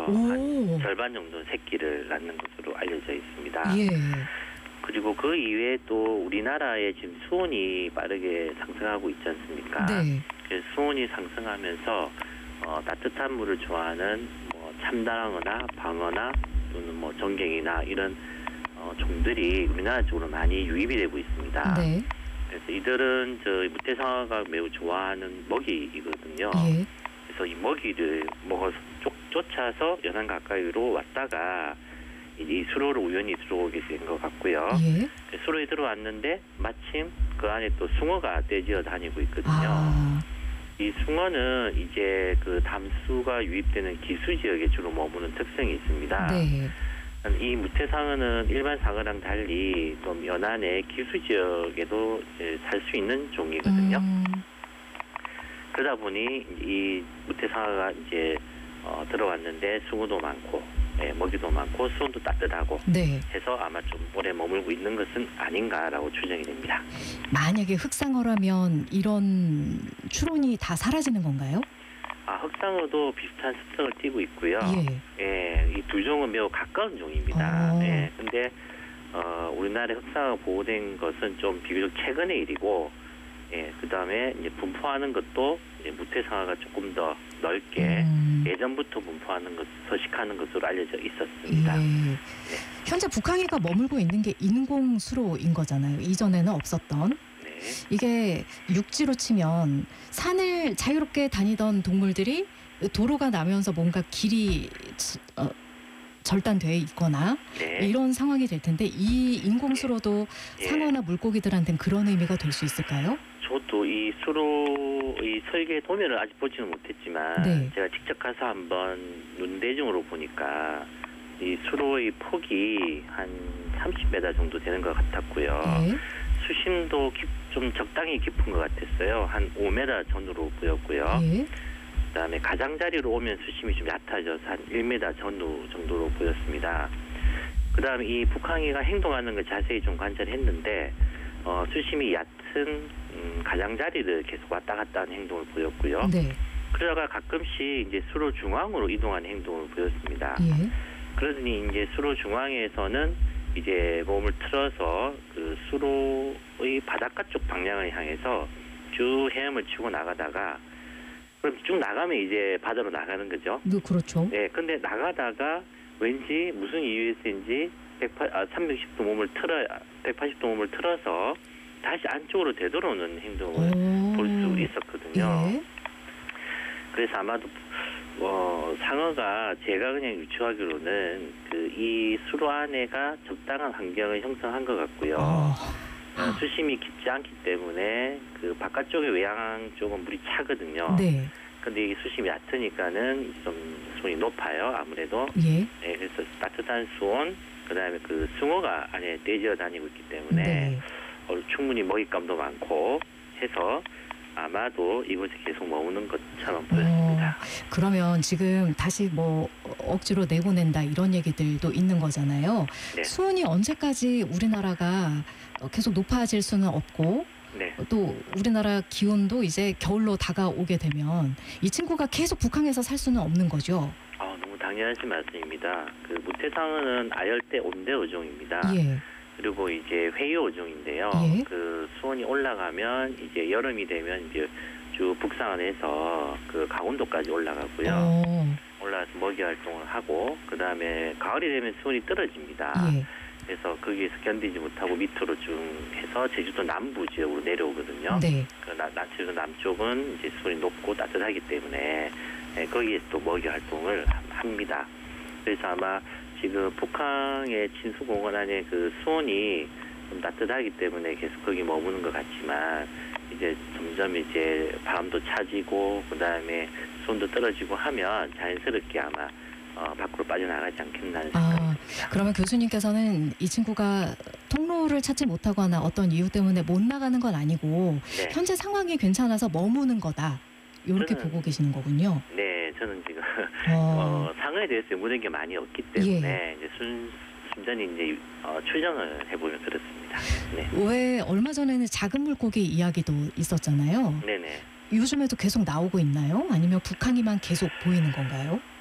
오. 한 절반 정도 새끼를 낳는 것으로 알려져 있습니다. 예. 그리고 그 이외에 또 우리나라의 지금 수온이 빠르게 상승하고 있지 않습니까? 네. 그래서 수온이 상승하면서 따뜻한 물을 좋아하는 뭐 참다랑어나 방어나 또는 뭐 전갱이나 이런 종들이 우리나라 쪽으로 많이 유입이 되고 있습니다. 네. 그래서 이들은 저 무태상어가 매우 좋아하는 먹이이거든요. 예. 그래서 이 먹이를 먹어서 쫓아서 연안 가까이로 왔다가 이제 이 수로로 우연히 들어오게 된 것 같고요. 예. 수로에 들어왔는데 마침 그 안에 또 숭어가 떼지어 다니고 있거든요. 아. 이 숭어는 이제 그 담수가 유입되는 기수 지역에 주로 머무는 특성이 있습니다. 네. 이 무태상어는 일반 상어랑 달리 좀 연안의 기수 지역에도 살 수 있는 종이거든요. 그러다 보니 이 무태상어가 이제 들어왔는데 숭어도 많고 먹이도 많고 수온도 따뜻하고 네. 해서 아마 좀 오래 머물고 있는 것은 아닌가라고 추정이 됩니다. 만약에 흑상어라면 이런 추론이 다 사라지는 건가요? 흑상어도 비슷한 습성을 띠고 있고요. 예. 이 두 종은 매우 가까운 종입니다. 어. 근데 우리나라에 흑상어 보호된 것은 좀 비교적 최근의 일이고, 그 다음에 이제 분포하는 것도 이제 무태상어가 조금 더 넓게 예전부터 분포하는 것, 서식하는 것으로 알려져 있었습니다. 예. 현재 북항해가 머물고 있는 게 인공수로인 거잖아요. 이전에는 없었던. 네. 이게 육지로 치면 산을 자유롭게 다니던 동물들이 도로가 나면서 뭔가 길이 절단돼 있거나 네. 이런 상황이 될 텐데 이 인공수로도 상어나 물고기들한테는 그런 의미가 될 수 있을까요? 저도 이 수로의 설계 도면을 아직 보지는 못했지만 네. 제가 직접 가서 한번 눈대중으로 보니까 이 수로의 폭이 한 30m 정도 되는 것 같았고요. 예. 수심도 좀 적당히 깊은 것 같았어요. 한 5m 전후로 보였고요. 예. 그다음에 가장자리로 오면 수심이 좀 얕아져서 한 1m 전후 정도로 보였습니다. 그다음에 이 북항해가 행동하는 걸 자세히 좀 관찰했는데 수심이 얕은 가장자리를 계속 왔다 갔다 하는 행동을 보였고요. 네. 그러다가 가끔씩 이제 수로 중앙으로 이동하는 행동을 보였습니다. 예. 그러더니 이제 수로 중앙에서는 이제 몸을 틀어서 그 수로의 바닷가 쪽 방향을 향해서 쭉 헤엄을 치고 나가다가 그럼 쭉 나가면 이제 바다로 나가는 거죠. 네, 그렇죠. 네, 근데 나가다가 왠지 무슨 이유에서인지 360도 몸을 180도 몸을 틀어서 다시 안쪽으로 되돌아오는 행동을 볼 수 있었거든요. 예. 그래서 아마도 상어가 제가 그냥 유추하기로는 이 수로 안에가 적당한 환경을 형성한 것 같고요. 수심이 깊지 않기 때문에 그 바깥쪽의 외양 쪽은 물이 차거든요. 네. 근데 이게 수심이 얕으니까는 좀 수온이 높아요. 아무래도. 예. 네, 그래서 따뜻한 수온, 그다음에 그 숭어가 안에 떼지어 다니고 있기 때문에 네. 충분히 먹잇감도 많고 해서 아마도 이곳에 계속 머무는 것처럼 보였습니다. 그러면 지금 다시 뭐 억지로 내보낸다 이런 얘기들도 있는 거잖아요. 네. 수온이 언제까지 우리나라가 계속 높아질 수는 없고 네. 또 우리나라 기온도 이제 겨울로 다가오게 되면 이 친구가 계속 북한에서 살 수는 없는 거죠. 너무 당연하신 말씀입니다. 그 무태상어는 아열대 온대 어종입니다. 예. 그리고 이제 회유 어종인데요. 예. 그 수온이 올라가면 이제 여름이 되면 이제 쭉 북상을 그 강원도까지 올라가고요. 올라가서 먹이 활동을 하고 그다음에 가을이 되면 수온이 떨어집니다. 예. 그래서 거기에서 견디지 못하고 밑으로 쭉 해서 제주도 남부 지역으로 내려오거든요. 네. 제주도 남쪽은 이제 수온이 높고 따뜻하기 때문에 거기에서 또 먹이 활동을 합니다. 그래서 아마 지금 북한의 진수공원 안에 그 수온이 좀 따뜻하기 때문에 계속 거기 머무는 것 같지만 이제 점점 이제 바람도 차지고 그다음에 수온도 떨어지고 하면 자연스럽게 아마 밖으로 빠져나가지 않겠나 생각합니다. 그러면 교수님께서는 이 친구가 통로를 찾지 못하거나 어떤 이유 때문에 못 나가는 건 아니고 네. 현재 상황이 괜찮아서 머무는 거다. 이렇게 보고 계시는 거군요. 네, 저는 지금 상어에 대해서 묻은 게 많이 없기 때문에 이제 순전히 이제 추정을 해보면 그렇습니다. 네. 왜 얼마 전에는 작은 물고기 이야기도 있었잖아요. 네네. 요즘에도 계속 나오고 있나요? 아니면 북한이만 계속 보이는 건가요?